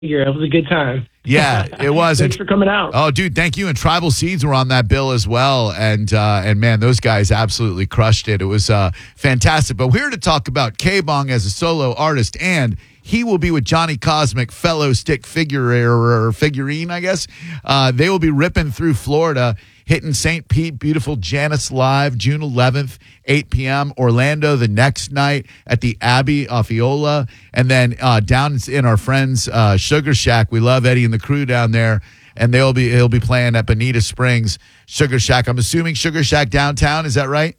It was a good time. Yeah, it was. Thanks for coming out. Oh, dude, thank you. And Tribal Seeds were on that bill as well. And man, those guys absolutely crushed it. It was fantastic. But we're here to talk about K-Bong as a solo artist, and he will be with Johnny Cosmic, fellow stick figurine, I guess. They will be ripping through Florida, hitting St. Pete, beautiful Janice Live, June 11th, 8 p.m. Orlando the next night at the Abbey Osceola. And then down in our friends' Sugar Shack. We love Eddie and the crew down there. And he'll be playing at Bonita Springs Sugar Shack. I'm assuming Sugar Shack downtown. Is that right?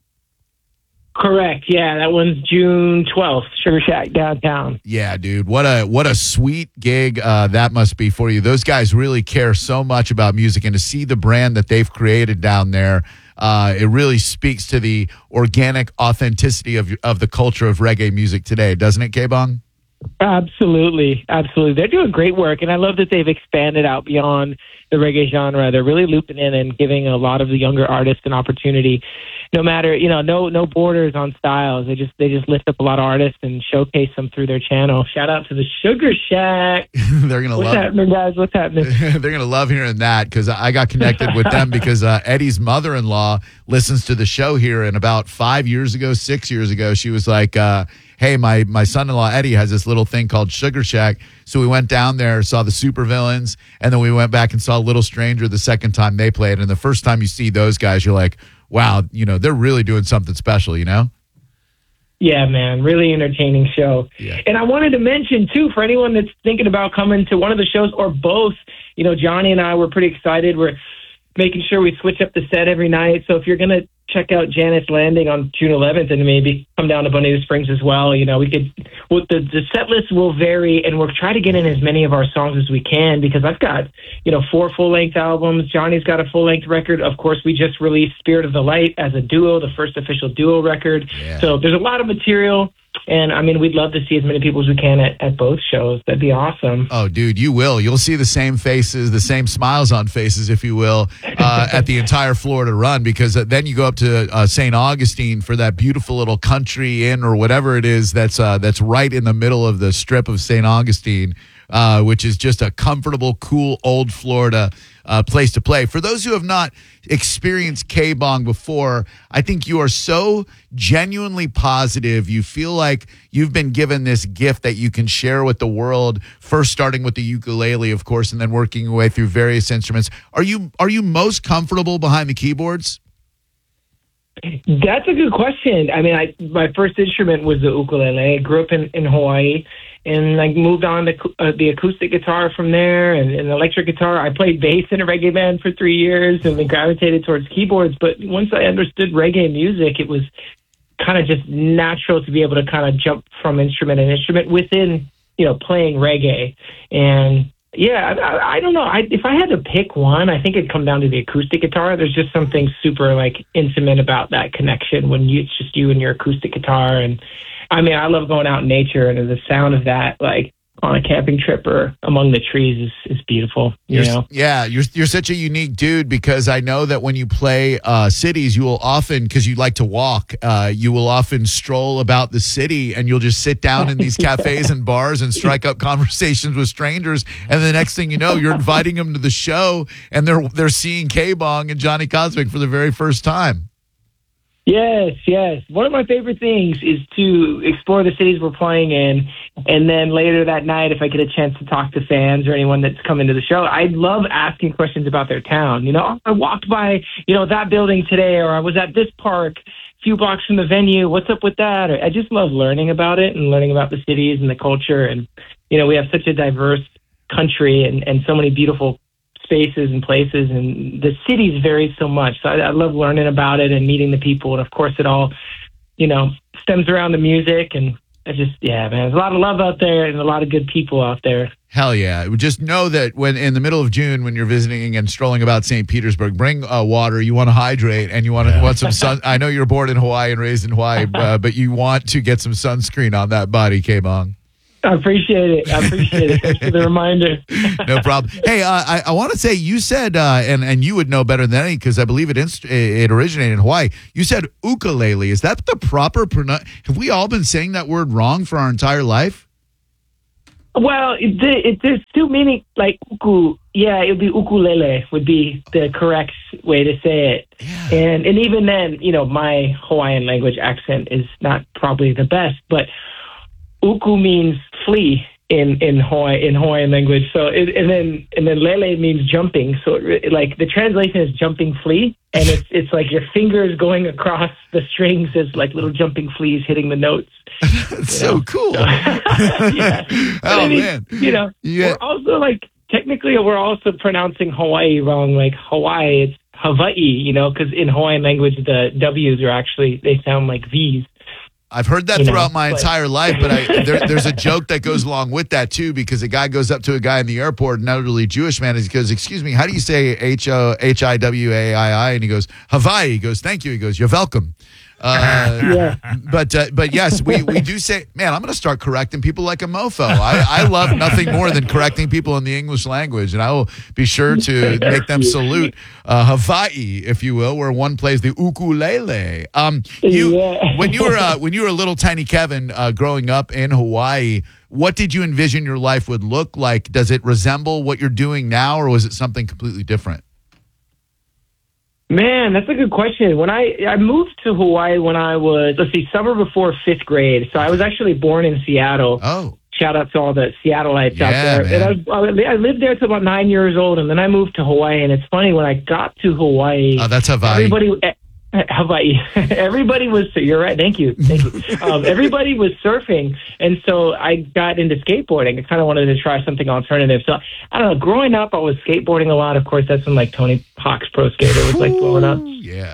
Correct. Yeah, that one's June 12th, Sugar Shack downtown. Yeah, dude. What a sweet gig that must be for you. Those guys really care so much about music, and to see the brand that they've created down there, it really speaks to the organic authenticity of the culture of reggae music today, doesn't it, K-Bong? Absolutely. They're doing great work, and I love that they've expanded out beyond the reggae genre. They're really looping in and giving a lot of the younger artists an opportunity. No matter, no borders on styles. They just lift up a lot of artists and showcase them through their channel. Shout out to the Sugar Shack. They're gonna What's love. happening, guys? What's happening? They're gonna love hearing that, because I got connected with them because Eddie's mother-in-law listens to the show here, and about 6 years ago, she was like, hey, my son-in-law Eddie has this little thing called Sugar Shack. So we went down there, saw the Supervillains, and then we went back and saw Little Stranger the second time they played. And the first time you see those guys, you're like, wow, they're really doing something special, Yeah, man, really entertaining show. Yeah. And I wanted to mention, too, for anyone that's thinking about coming to one of the shows or both, Johnny and I were pretty excited. We're making sure we switch up the set every night. So if you're going to check out Janice Landing on June 11th and maybe come down to Bonita Springs as well, the set list will vary, and we'll try to get in as many of our songs as we can, because I've got, 4 full-length albums. Johnny's got a full-length record. Of course, we just released Spirit of the Light as a duo, the first official duo record. Yeah. So there's a lot of material. And, we'd love to see as many people as we can at both shows. That'd be awesome. Oh, dude, you will. You'll see the same faces, the same smiles on faces, if you will, at the entire Florida run, because then you go up to St. Augustine for that beautiful little country inn or whatever it is that's right in the middle of the strip of St. Augustine, which is just a comfortable, cool, old Florida place to play. For those who have not experienced K-Bong before, I think you are so genuinely positive. You feel like you've been given this gift that you can share with the world, first starting with the ukulele, of course, and then working your way through various instruments. Are you most comfortable behind the keyboards? That's a good question. My first instrument was the ukulele. I grew up in Hawaii, and I moved on to the acoustic guitar from there, and electric guitar. I played bass in a reggae band for 3 years, and then gravitated towards keyboards. But once I understood reggae music, it was kind of just natural to be able to kind of jump from instrument to instrument within, playing reggae. And yeah, I don't know. If I had to pick one, I think it'd come down to the acoustic guitar. There's just something super intimate about that connection when it's just you and your acoustic guitar. And I love going out in nature, and the sound of that, on a camping trip or among the trees, is beautiful. Yeah, you're such a unique dude, because I know that when you play cities, you will often, because you like to walk, you will often stroll about the city, and you'll just sit down in these cafes and bars and strike up conversations with strangers. And the next thing you know, you're inviting them to the show, and they're seeing K-Bong and Johnny Cosmic for the very first time. Yes. One of my favorite things is to explore the cities we're playing in, and then later that night, if I get a chance to talk to fans or anyone that's coming to the show, I love asking questions about their town. I walked by, that building today, or I was at this park a few blocks from the venue. What's up with that? I just love learning about it and learning about the cities and the culture. And, we have such a diverse country and so many beautiful spaces and places, and the cities vary so much. So I love learning about it and meeting the people. And of course it all, stems around the music, and man, there's a lot of love out there and a lot of good people out there. Hell yeah. Just know that when in the middle of June, when you're visiting and strolling about St. Petersburg, bring water. You want to hydrate, and you want some sun. I know you're born in Hawaii and raised in Hawaii, but you want to get some sunscreen on that body, K-Bong. I appreciate it. Thanks for the reminder. No problem. Hey, I want to say, you said, and you would know better than any, because I believe it originated in Hawaii. You said ukulele. Is that the proper pronunciation? Have we all been saying that word wrong for our entire life? Well, there's two meaning, like uku. Yeah, it would be ukulele would be the correct way to say it. Yeah. And even then, my Hawaiian language accent is not probably the best, but uku means flee in Hawaiian language. So and then lele means jumping. So like the translation is jumping flea, and it's like your fingers going across the strings as like little jumping fleas hitting the notes. That's so cool. Yeah. Oh man. Yeah. We're also like technically we're also pronouncing Hawaii wrong. Like Hawaii, it's Hawaii. Because in Hawaiian language the W's are actually they sound like V's. I've heard that throughout my entire life, but there's a joke that goes along with that, too, because a guy goes up to a guy in the airport, an elderly Jewish man, and he goes, excuse me, how do you say Hiwaii? And he goes, Hawaii. He goes, thank you. He goes, you're welcome. Yeah. But yes, we do say, man, I'm going to start correcting people like a mofo. I love nothing more than correcting people in the English language, and I will be sure to make them salute Hawaii, if you will, where one plays the ukulele. When you were a little tiny Kevin growing up in Hawaii, what did you envision your life would look like? Does it resemble what you're doing now, or was it something completely different? Man, that's a good question. When I moved to Hawaii when I was, summer before 5th grade. So I was actually born in Seattle. Oh. Shout out to all the Seattleites out there. Man. And I lived there till about 9 years old, and then I moved to Hawaii. And it's funny, when I got to Hawaii... Oh, that's Hawaii. Hawaii. Everybody was, you're right. Thank you. Everybody was surfing. And so I got into skateboarding. I kind of wanted to try something alternative. So I don't know, growing up, I was skateboarding a lot. Of course, that's when like Tony Hawk's Pro Skater was like blowing up. Yeah.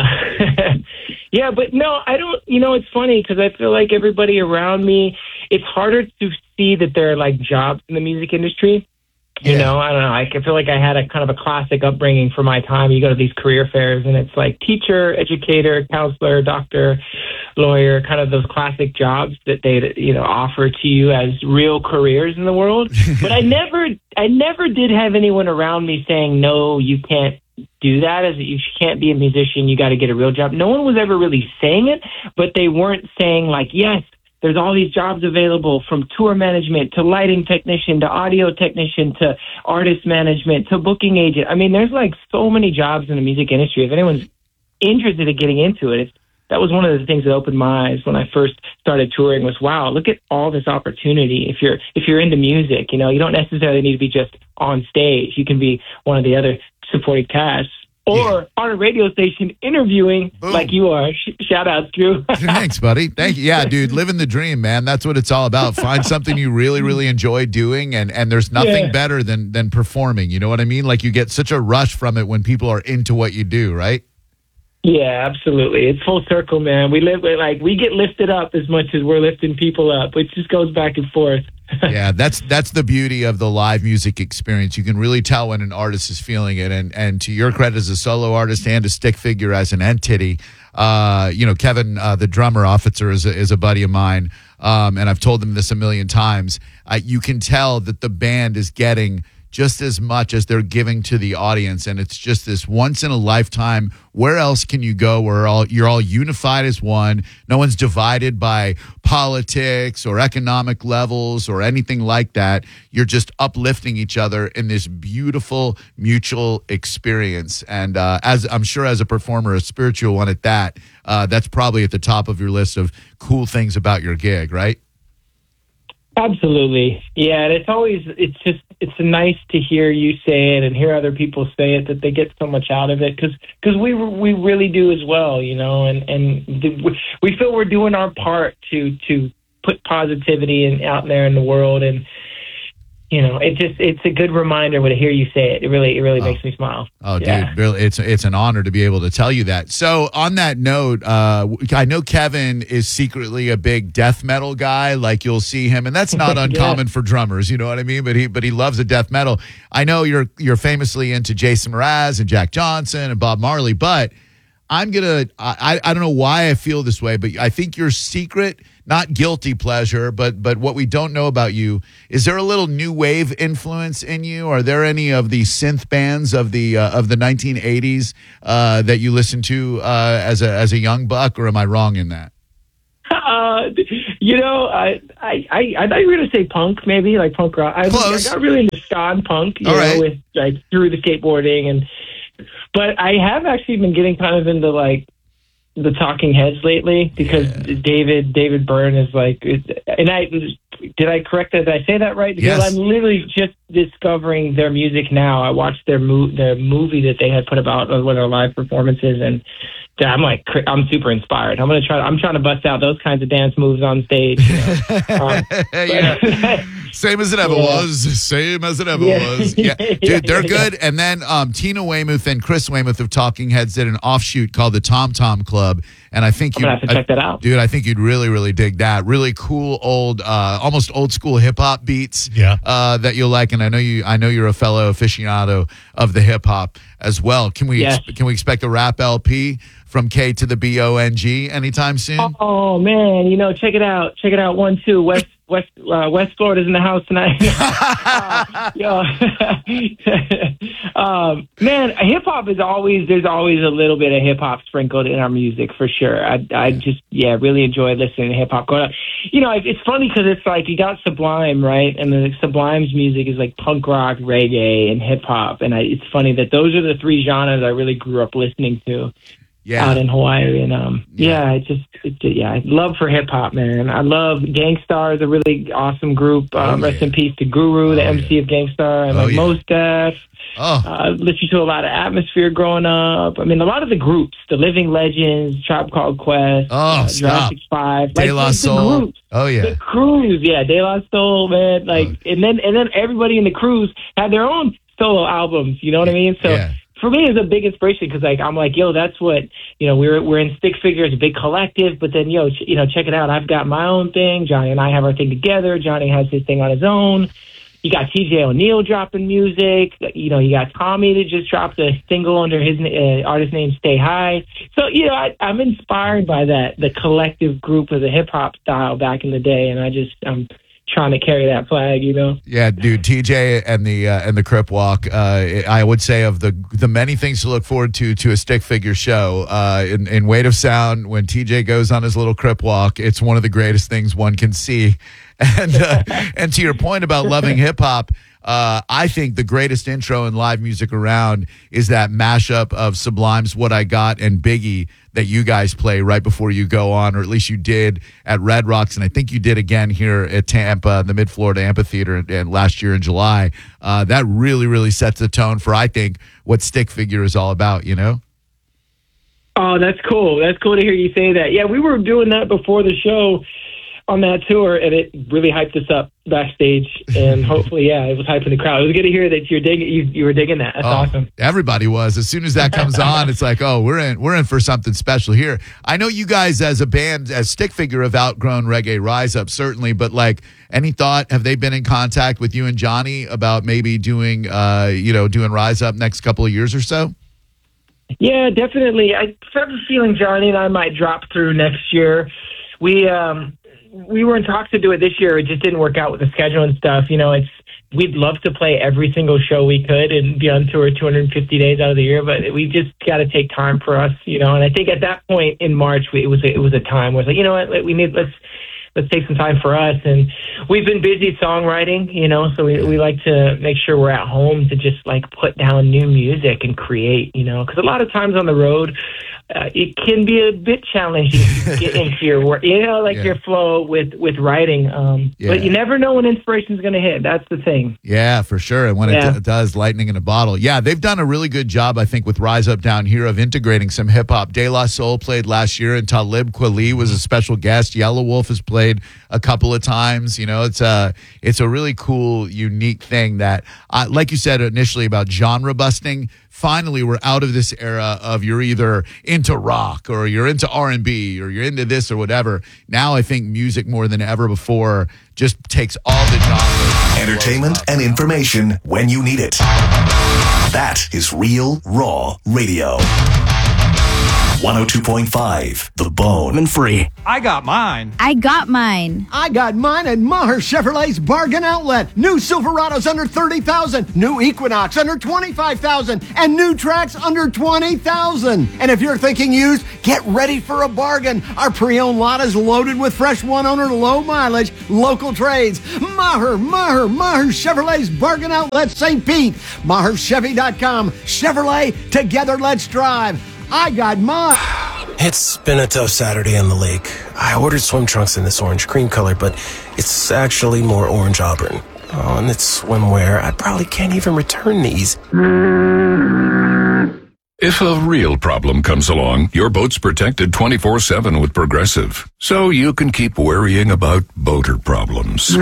And, yeah, but no, I don't, it's funny because I feel like everybody around me, it's harder to see that there are like jobs in the music industry. I don't know. I feel like I had a kind of a classic upbringing for my time. You go to these career fairs and it's like teacher, educator, counselor, doctor, lawyer, kind of those classic jobs that they, offer to you as real careers in the world. But I never did have anyone around me saying, no, you can't do that. As you can't be a musician. You got to get a real job. No one was ever really saying it, but they weren't saying like, yes, there's all these jobs available, from tour management to lighting technician to audio technician to artist management to booking agent. I mean, there's like so many jobs in the music industry. If anyone's interested in getting into it, that was one of the things that opened my eyes when I first started touring was, wow, look at all this opportunity. If you're into music, you don't necessarily need to be just on stage. You can be one of the other supporting casts. Or on a radio station interviewing like you are. Shout out, Drew. Thanks, buddy. Thank you. Yeah, dude, living the dream, man. That's what it's all about. Find something you really, really enjoy doing, and there's nothing better than performing. You know what I mean? Like you get such a rush from it when people are into what you do, right? Yeah, absolutely. It's full circle, man. We get lifted up as much as we're lifting people up. It just goes back and forth. Yeah, that's the beauty of the live music experience. You can really tell when an artist is feeling it. And to your credit as a solo artist and a stick figure as an entity, Kevin, the drummer officer, is a buddy of mine. And I've told him this a million times. You can tell that the band is getting just as much as they're giving to the audience. And it's just this once in a lifetime. Where else can you go where you're all unified as one? No one's divided by politics or economic levels or anything like that. You're just uplifting each other in this beautiful mutual experience. And as I'm sure as a performer, a spiritual one at that, that's probably at the top of your list of cool things about your gig, right? Absolutely. Yeah, and it's nice to hear you say it and hear other people say it, that they get so much out of it, because we really do as well, and we feel we're doing our part to put positivity out there in the world, and it's a good reminder when I hear you say it. It really makes me smile. Oh, yeah. Dude, really, it's an honor to be able to tell you that. So on that note, I know Kevin is secretly a big death metal guy. Like you'll see him, and that's not uncommon for drummers. You know what I mean? But he loves a death metal. I know you're famously into Jason Mraz and Jack Johnson and Bob Marley, but I don't know why I feel this way, but I think your secret, not guilty pleasure, but what we don't know about you, is there a little new wave influence in you? Are there any of the synth bands of the 1980s that you listened to as a young buck, or am I wrong in that? I thought you were gonna say punk, maybe like punk rock. I got really into ska punk, you know, with like through the skateboarding but I have actually been getting kind of into like the Talking Heads lately because David Byrne is like, and did I correct that? Did I say that right? Because yes. I'm literally just discovering their music now. I watched their movie that they had put about one of their live performances, and I'm super inspired. I'm trying to bust out those kinds of dance moves on stage. You know? Same as it ever was. Same as it ever was. Yeah, dude, they're good. And then Tina Weymouth and Chris Weymouth of Talking Heads did an offshoot called the Tom Tom Club, and I think I'm gonna have to check that out, dude. I think you'd really, really dig that. Really cool, old, almost old school hip hop beats. That you'll like, and I know you're a fellow aficionado of the hip hop as well. Can we expect a rap LP from K to the BONG anytime soon? Oh man, check it out. 1-2 West Florida's in the house tonight. Man, hip hop there's always a little bit of hip hop sprinkled in our music for sure. I just really enjoy listening to hip hop. It's funny because it's like you got Sublime, right? And the Sublime's music is like punk rock, reggae, and hip hop. And it's funny that those are the three genres I really grew up listening to. Out in Hawaii, and I love for hip hop, man. I love Gangstar is a really awesome group. Rest in peace to Guru, the MC of Gangstar. I like Mos Def. Listened to a lot of Atmosphere growing up. I mean, a lot of the groups, the Living Legends, Tribe Called Quest, Jurassic 5, De La Soul. Groups, the crews, De La Soul, man. And then everybody in the crews had their own solo albums. You know what I mean? So. Yeah. For me, it's a big inspiration because, I'm like, that's what, we're in Stick Figure as a big collective, but then, check it out. I've got my own thing. Johnny and I have our thing together. Johnny has his thing on his own. You got TJ O'Neill dropping music. You got Tommy that just dropped a single under his artist name, Stay High. So, I'm inspired by the collective group of the hip hop style back in the day, and I'm trying to carry that flag, Yeah, dude, TJ and the Crip Walk, I would say of the many things to look forward to a Stick Figure show, in Weight of Sound, when TJ goes on his little Crip Walk, it's one of the greatest things one can see. And to your point about loving hip hop, I think the greatest intro in live music around is that mashup of Sublime's What I Got and Biggie that you guys play right before you go on, or at least you did at Red Rocks, and I think you did again here at Tampa, the Mid-Florida Amphitheater, and last year in July. That really, really sets the tone for, I think, what Stick Figure is all about, Oh, that's cool. That's cool to hear you say that. Yeah, we were doing that before the show on that tour, and it really hyped us up backstage, and hopefully, it was hyping the crowd. It was good to hear that you were digging that. That's awesome. Everybody was. As soon as that comes on, it's like, we're in for something special here. I know you guys as a band, as Stick Figure, have outgrown Reggae Rise Up, certainly, but any thought, have they been in contact with you and Johnny about maybe doing Rise Up next couple of years or so? Yeah, definitely. I have a feeling Johnny and I might drop through next year. We were in talks to do it this year. It just didn't work out with the schedule and stuff. We'd love to play every single show we could and be on tour 250 days out of the year, but we just got to take time for us, And I think at that point in March, it was a time where it's like, let's take some time for us. And we've been busy songwriting, so we like to make sure we're at home to just put down new music and create, because a lot of times on the road, it can be a bit challenging to get into your work, your flow with writing. But you never know when inspiration is going to hit. That's the thing. Yeah, for sure. And when it does, lightning in a bottle. Yeah, they've done a really good job, I think, with Rise Up Down Here of integrating some hip hop. De La Soul played last year, and Talib Kweli was a special guest. Yellow Wolf has played a couple of times. It's a really cool, unique thing that, like you said initially about genre busting. Finally, we're out of this era of you're either into rock or you're into R&B or you're into this or whatever. Now I think music more than ever before just takes all the genres. Entertainment and information when you need it. That is Real Raw Radio. 102.5 The Bone. And free. I got mine. I got mine. I got mine at Maher Chevrolet's Bargain Outlet. New Silverados under $30,000, new Equinox under $25,000, and new Trax under $20,000. And if you're thinking used, get ready for a bargain. Our pre-owned lot is loaded with fresh one-owner, low-mileage, local trades. Maher Chevrolet's Bargain Outlet, St. Pete. MaherChevy.com. Chevrolet, together let's drive. I got mine. It's been a tough Saturday on the lake. I ordered swim trunks in this orange cream color, but it's actually more orange auburn. Oh, and it's swimwear. I probably can't even return these. If a real problem comes along, your boat's protected 24/7 with Progressive, so you can keep worrying about boater problems.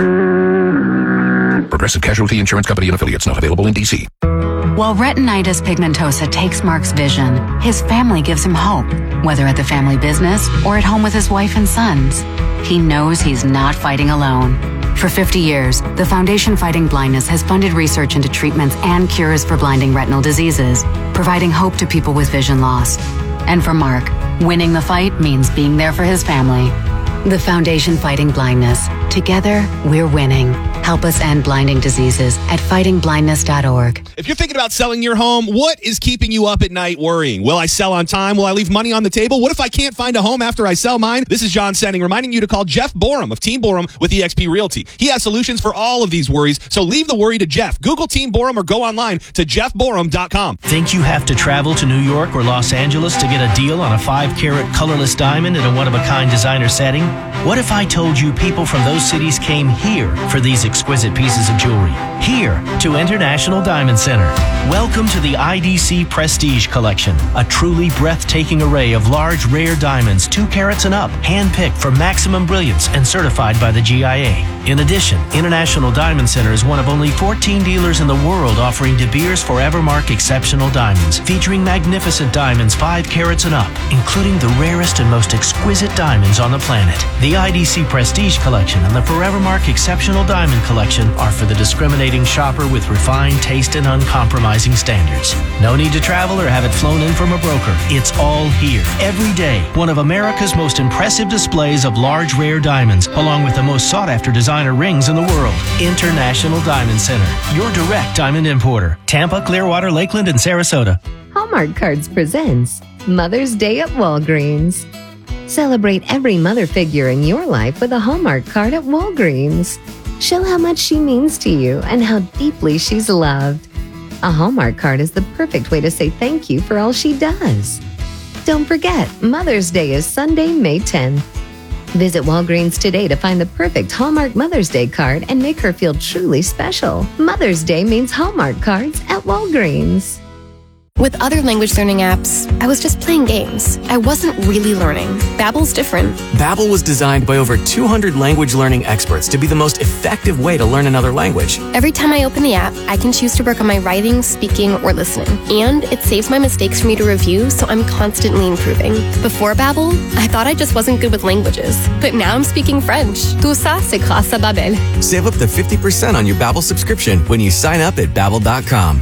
Progressive Casualty Insurance Company and Affiliates, not available in D.C. While retinitis pigmentosa takes Mark's vision, his family gives him hope, whether at the family business or at home with his wife and sons. He knows he's not fighting alone. For 50 years, the Foundation Fighting Blindness has funded research into treatments and cures for blinding retinal diseases, providing hope to people with vision loss. And for Mark, winning the fight means being there for his family. The Foundation Fighting Blindness. Together, we're winning. Help us end blinding diseases at fightingblindness.org. If you're thinking about selling your home, what is keeping you up at night worrying? Will I sell on time? Will I leave money on the table? What if I can't find a home after I sell mine? This is John Senning reminding you to call Jeff Borum of Team Borum with eXp Realty. He has solutions for all of these worries, so leave the worry to Jeff. Google Team Borum or go online to jeffborum.com. Think you have to travel to New York or Los Angeles to get a deal on a 5-carat colorless diamond in a one-of-a-kind designer setting? What if I told you people from those cities came here for these exquisite pieces of jewelry? Here to International Diamond Center. Welcome to the IDC Prestige Collection, a truly breathtaking array of large, rare diamonds 2 carats and up, handpicked for maximum brilliance and certified by the GIA. In addition, International Diamond Center is one of only 14 dealers in the world offering De Beers Forevermark Exceptional Diamonds, featuring magnificent diamonds 5 carats and up, including the rarest and most exquisite diamonds on the planet. The IDC Prestige Collection and the Forevermark Exceptional Diamond Collection are for the discriminating shopper with refined taste and uncompromising standards. No need to travel or have it flown in from a broker. It's all here. Every day, one of America's most impressive displays of large, rare diamonds, along with the most sought-after designer rings in the world. International Diamond Center, your direct diamond importer. Tampa, Clearwater, Lakeland, and Sarasota. Hallmark Cards presents Mother's Day at Walgreens. Celebrate every mother figure in your life with a Hallmark card at Walgreens. Show how much she means to you and how deeply she's loved. A Hallmark card is the perfect way to say thank you for all she does. Don't forget, Mother's Day is Sunday, May 10th. Visit Walgreens today to find the perfect Hallmark Mother's Day card and make her feel truly special. Mother's Day means Hallmark cards at Walgreens. With other language learning apps, I was just playing games. I wasn't really learning. Babbel's different. Babbel was designed by over 200 language learning experts to be the most effective way to learn another language. Every time I open the app, I can choose to work on my writing, speaking, or listening. And it saves my mistakes for me to review, so I'm constantly improving. Before Babbel, I thought I just wasn't good with languages. But now I'm speaking French. Tout ça, c'est grâce à Babbel. Save up to 50% on your Babbel subscription when you sign up at Babbel.com.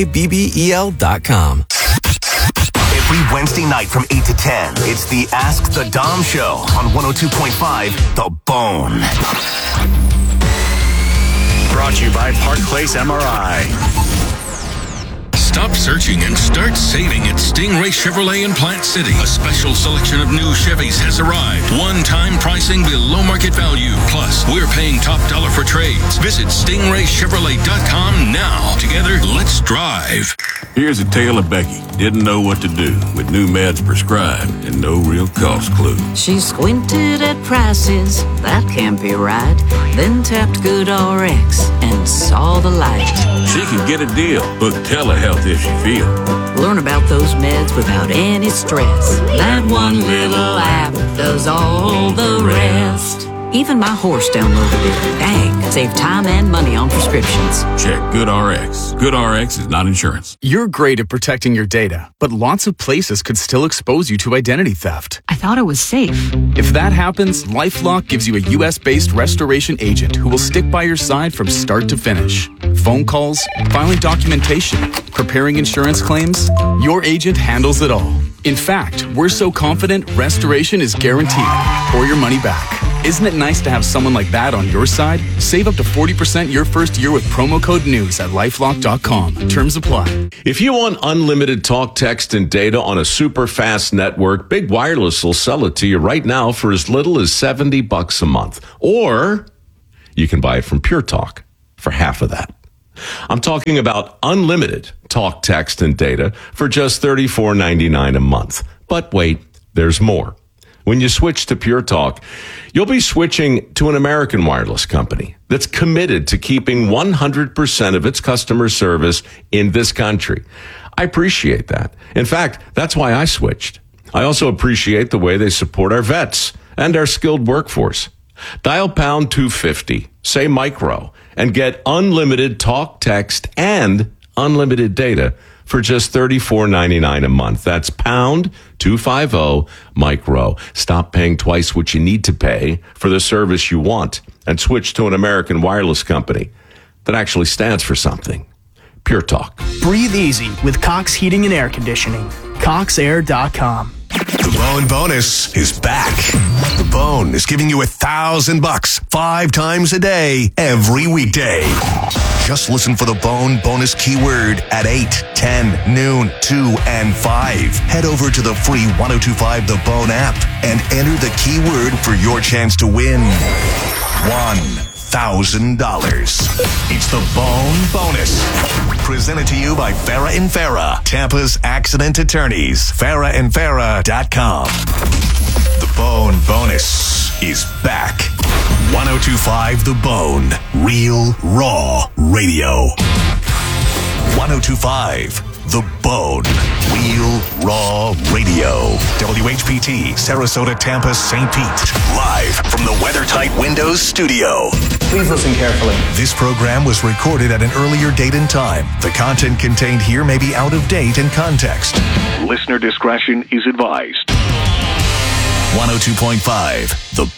Babbel.com. Every Wednesday night from 8 to 10, it's the Ask the Dom Show on 102.5 The Bone. Brought to you by Park Place MRI. Stop searching and start saving at Stingray Chevrolet in Plant City. A special selection of new Chevys has arrived. One-time pricing below market value. Plus, we're paying top dollar for trades. Visit StingrayChevrolet.com now. Together, let's drive. Here's a tale of Becky. Didn't know what to do with new meds prescribed and no real cost clue. She squinted at prices, that can't be right. Then tapped GoodRx and saw the light. She can get a deal. Book telehealth if she feel. Learn about those meds without any stress. That one little app does all the rest. Even my horse downloaded it. Dang, save time and money on prescriptions. Check GoodRx. GoodRx is not insurance. You're great at protecting your data, but lots of places could still expose you to identity theft. I thought it was safe. If that happens, LifeLock gives you a U.S.-based restoration agent who will stick by your side from start to finish. Phone calls, filing documentation, preparing insurance claims, your agent handles it all. In fact, we're so confident restoration is guaranteed or your money back. Isn't it nice to have someone like that on your side? Save up to 40% your first year with promo code NEWS at LifeLock.com. Terms apply. If you want unlimited talk, text, and data on a super fast network, Big Wireless will sell it to you right now for as little as $70 a month. Or you can buy it from Pure Talk for half of that. I'm talking about unlimited talk, text, and data for just $34.99 a month. But wait, there's more. When you switch to Pure Talk, you'll be switching to an American wireless company that's committed to keeping 100% of its customer service in this country. I appreciate that. In fact, that's why I switched. I also appreciate the way they support our vets and our skilled workforce. Dial pound 250, say micro, and get unlimited talk, text, and unlimited data for just $34.99 a month. That's pound 250 micro. Stop paying twice what you need to pay for the service you want and switch to an American wireless company that actually stands for something. Pure Talk. Breathe easy with Cox Heating and Air Conditioning. CoxAir.com. The Bone Bonus is back. The Bone is giving you $1,000 5 times a day, every weekday. Just listen for the Bone Bonus keyword at 8, 10, noon, 2, and 5. Head over to the free 1025 The Bone app and enter the keyword for your chance to win $1,000. It's the Bone Bonus. Presented to you by Farah and Farah, Tampa's accident attorneys. FarahandFarah.com. The Bone Bonus is back. 1025 The Bone. Real, raw radio. 1025 The Bone. Real, raw radio. WHPT, Sarasota, Tampa, St. Pete. Live from the WeatherTight Windows studio. Please listen carefully. This program was recorded at an earlier date and time. The content contained here may be out of date and context. Listener discretion is advised. 102.5 The